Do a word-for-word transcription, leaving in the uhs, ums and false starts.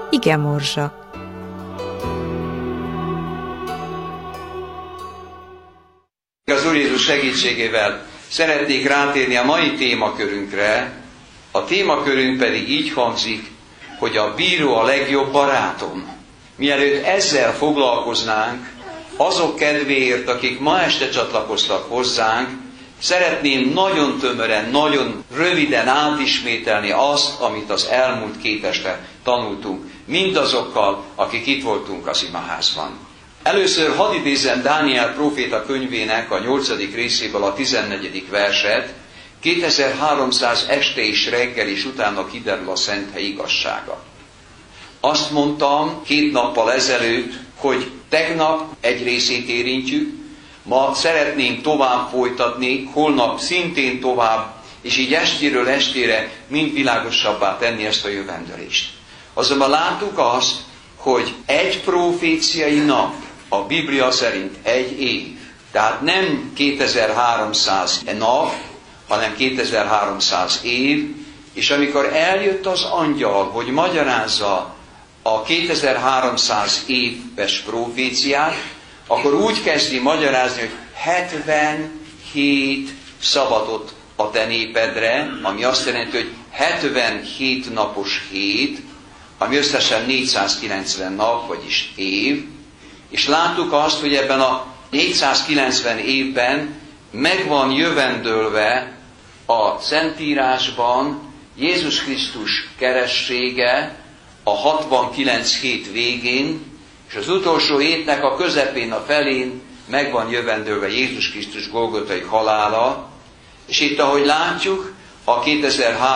Ige morzsa. Az Úr Jézus segítségével szeretnék rátérni a mai témakörünkre. A témakörünk pedig így hangzik, hogy a bíró a legjobb barátom. Mielőtt ezzel foglalkoznánk, azok kedvéért, akik ma este csatlakoztak hozzánk, szeretném nagyon tömören, nagyon röviden átismételni azt, amit az elmúlt két este tanultunk, mindazokkal, akik itt voltunk az imaházban. Először hadd idézzem Dániel próféta könyvének a nyolcadik részéből a tizennegyedik verset, kétezer-háromszáz este és reggel, és utána kiderül a szent hely igazsága. Azt mondtam két nappal ezelőtt, hogy tegnap egy részét érintjük, ma szeretnénk tovább folytatni, holnap szintén tovább, és így estéről estére mind világosabbá tenni ezt a jövendőlést. Azonban láttuk azt, hogy egy proféciai nap a Biblia szerint egy év. Tehát nem kétezer-háromszáz nap, hanem kétezer-háromszáz év, és amikor eljött az angyal, hogy magyarázza a kétezer-háromszáz éves proféciát, akkor úgy kezdi magyarázni, hogy hetvenhét szabadot a te népedre, ami azt jelenti, hogy hetvenhét napos hét, ami összesen négyszázkilencven nap, vagyis év, és láttuk azt, hogy ebben a négyszázkilencven évben meg van jövendőlve a Szentírásban Jézus Krisztus keressége a hatvankilenc hét végén, és az utolsó hétnek a közepén, a felén meg van jövendőlve Jézus Krisztus golgotai halála, és itt, ahogy látjuk, a kétezer-háromszáz